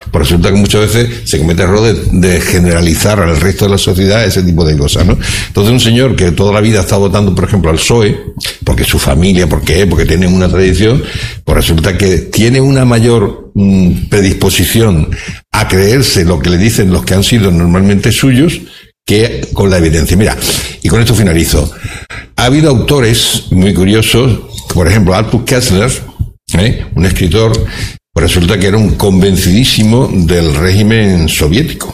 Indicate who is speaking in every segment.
Speaker 1: Pues resulta que muchas veces se comete el error de generalizar al resto de la sociedad ese tipo de cosas, ¿no? Entonces un señor que toda la vida está votando, por ejemplo, al PSOE, porque su familia, porque tiene una tradición, pues resulta que tiene una mayor predisposición a creerse lo que le dicen los que han sido normalmente suyos que con la evidencia. Mira, y con esto finalizo. Ha habido autores muy curiosos, por ejemplo, Alpus Kessler, un escritor, pues resulta que era un convencidísimo del régimen soviético.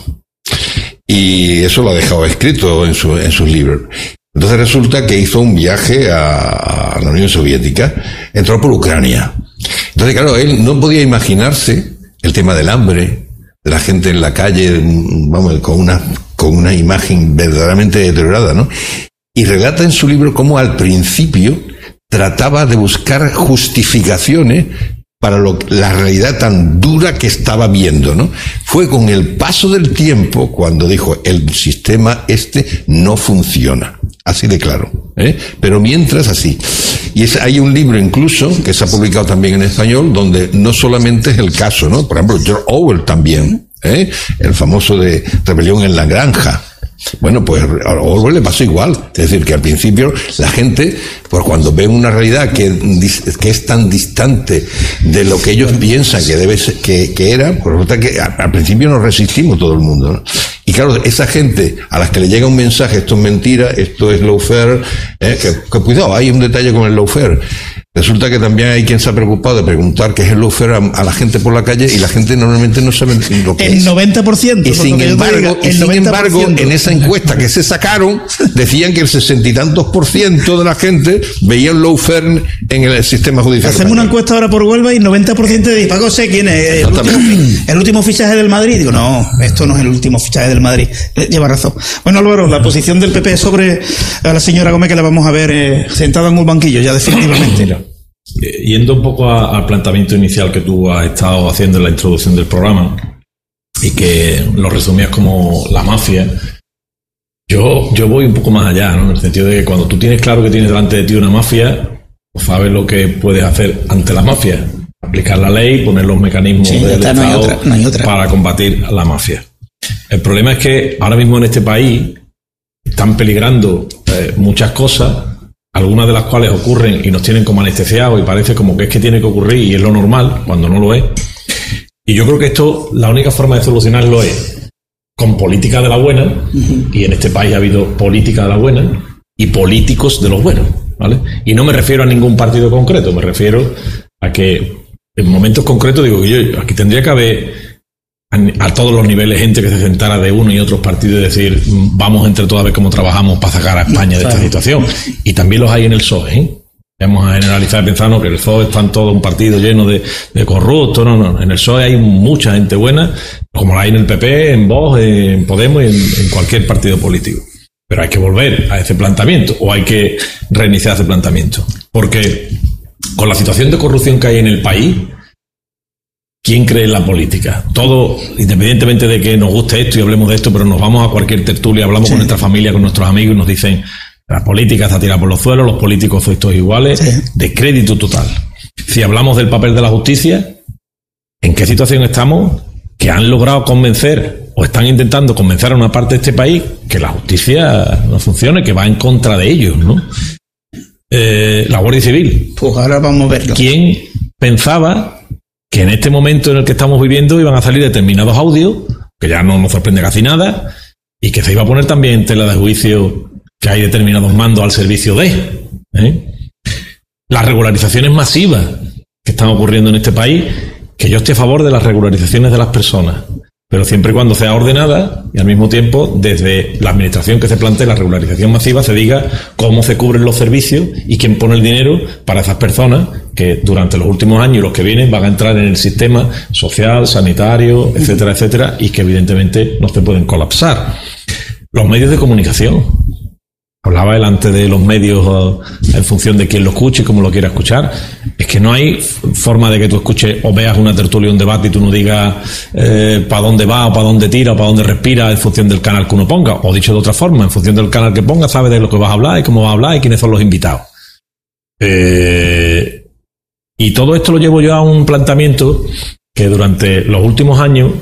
Speaker 1: Y eso lo ha dejado escrito en sus libros. Entonces resulta que hizo un viaje a la Unión Soviética, entró por Ucrania. Entonces, claro, él no podía imaginarse el tema del hambre, de la gente en la calle, vamos, con una imagen verdaderamente deteriorada, ¿no? Y relata en su libro cómo al principio trataba de buscar justificaciones para la realidad tan dura que estaba viendo, ¿no? Fue con el paso del tiempo cuando dijo, el sistema no funciona. Así de claro, pero mientras así. Y hay un libro incluso, que se ha publicado también en español, donde no solamente es el caso, ¿no? Por ejemplo, George Orwell también, el famoso de Rebelión en la Granja. Bueno, pues a Orwell le pasó igual. Es decir, que al principio la gente, pues cuando ven una realidad que es tan distante de lo que ellos piensan que debe ser, que era, pues resulta que al principio nos resistimos todo el mundo, ¿no? Y claro, esa gente a las que le llega un mensaje, esto es mentira, esto es lawfare, que cuidado, hay un detalle con el lawfare. Resulta que también hay quien se ha preocupado de preguntar qué es el lawfare a la gente por la calle, y la gente normalmente no sabe lo que es.
Speaker 2: El 90%.
Speaker 1: Y sin embargo, en esa encuesta que se sacaron, decían que el 60 y tantos % de la gente veía el lawfare en el sistema judicial.
Speaker 2: Hacemos una encuesta ahora por Huelva y 90% de Paco sé quién es el último fichaje del Madrid. Digo, no, esto no es el último fichaje del Madrid. Lleva razón. Bueno, Álvaro, la posición del PP sobre a la señora Gómez, que la vamos a ver sentada en un banquillo ya definitivamente.
Speaker 3: Yendo un poco al planteamiento inicial que tú has estado haciendo en la introducción del programa y que lo resumías como la mafia, yo voy un poco más allá, ¿no? En el sentido de que cuando tú tienes claro que tienes delante de ti una mafia, pues sabes lo que puedes hacer ante la mafia: aplicar la ley, poner los mecanismos del Estado para combatir a la mafia. El problema es que ahora mismo en este país están peligrando muchas cosas, algunas de las cuales ocurren y nos tienen como anestesiados y parece como que es que tiene que ocurrir y es lo normal, cuando no lo es. Y yo creo que esto, la única forma de solucionarlo es con política de la buena, y en este país ha habido política de la buena y políticos de los buenos, ¿vale? Y no me refiero a ningún partido concreto, me refiero a que en momentos concretos, digo que yo aquí tendría que haber a todos los niveles gente que se sentara de uno y otros partidos y decir, vamos entre todos a ver cómo trabajamos para sacar a España de esta situación. Y también los hay en el PSOE, Vamos a generalizar pensando que el PSOE están todo un partido lleno de corruptos. No, en el PSOE hay mucha gente buena, como la hay en el PP, en Vox, en Podemos y en cualquier partido político. Pero hay que volver a ese planteamiento, o hay que reiniciar ese planteamiento, porque con la situación de corrupción que hay en el país, ¿quién cree en la política? Todo, independientemente de que nos guste esto y hablemos de esto, pero nos vamos a cualquier tertulia, hablamos con nuestra familia, con nuestros amigos y nos dicen: la política está tirada por los suelos, los políticos sois todos iguales, de crédito total. Si hablamos del papel de la justicia, ¿en qué situación estamos? Que han logrado convencer, o están intentando convencer a una parte de este país, que la justicia no funcione, que va en contra de ellos, ¿no? La Guardia Civil.
Speaker 2: Pues ahora vamos a verlo.
Speaker 3: ¿Quién pensaba que en este momento en el que estamos viviendo iban a salir determinados audios, que ya no nos sorprende casi nada, y que se iba a poner también en tela de juicio que hay determinados mandos al servicio de las regularizaciones masivas que están ocurriendo en este país? Que yo esté a favor de las regularizaciones de las personas, pero siempre y cuando sea ordenada, y al mismo tiempo desde la administración que se plantee la regularización masiva se diga cómo se cubren los servicios y quién pone el dinero para esas personas que durante los últimos años y los que vienen van a entrar en el sistema social, sanitario, etcétera, etcétera, y que evidentemente no se pueden colapsar. Los medios de comunicación. Hablaba él antes de los medios en función de quién lo escuche y cómo lo quiera escuchar. Es que no hay forma de que tú escuches o veas una tertulia, un debate y tú no digas para dónde va o para dónde tira o para dónde respira en función del canal que uno ponga. O dicho de otra forma, en función del canal que ponga, sabes de lo que vas a hablar y cómo vas a hablar y quiénes son los invitados. Y todo esto lo llevo yo a un planteamiento que durante los últimos años